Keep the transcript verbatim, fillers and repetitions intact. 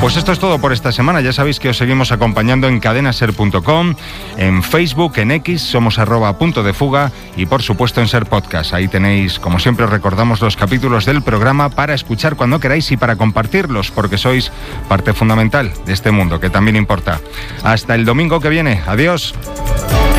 Pues esto es todo por esta semana. Ya sabéis que os seguimos acompañando en cadena ser punto com, en Facebook, en X, somos arroba punto de fuga y por supuesto en Ser Podcast. Ahí tenéis, como siempre os recordamos, los capítulos del programa para escuchar cuando queráis y para compartirlos, porque sois parte fundamental de este mundo que también importa. Hasta el domingo que viene. Adiós.